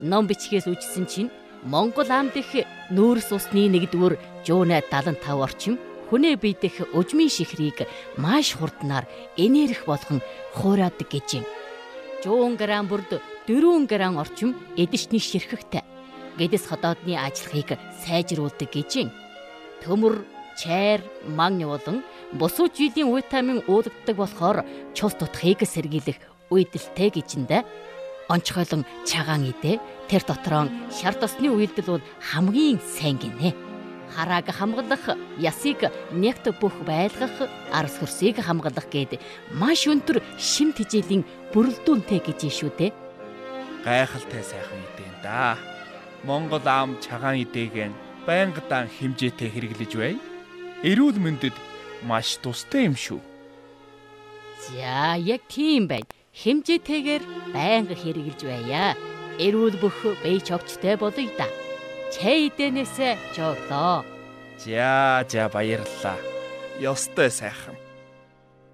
Ном бичгээс үжсэн чинь Монгол ам дэх нүүрс усны 1-р жуунай 75 орчим хүнээ бие дэх өжмийн шихрийг маш хурднаар энерги болгон хуураадаг гэжээ. 100 грамм бүрд 4 грамм орчим эдэшний ширхэгтэй гэдэс ходоодны ажиллахыг сайжруулдаг гэжээ. Төмөр, чайр, магний болон бусуу жилийн витамин уудагддаг болохоор чус тутахыг сэргийлэх үйдэлтэй гэжэндэ. Онцгойлон чагаан идэ тэр дотроо шар тосны үйлдэл бол хамгийн сайн гинэ. Харааг хамгаалах, ясыг нэгт бүх байлгах, арс хөрсийг хамгаалах гээд маш өндөр шимт хичээлийн бүрэлдэхүүнтэй гэж шүү дээ. Гайхалтай сайхан идээн да. Монгол ам чагаан идээгэн байнгадаа хэмжээтэй хэрэглэж бай. Эрүүл мэндэд маш тустай юм шүү. За, яг тийм байна. Хэмжээтэйгээр байнга хэрэглэж байя. Эрүүл бүх бие чогчтой болъё да. Чай идэнээсээ жоглоо. За баярлалаа. Ёстой сайхан.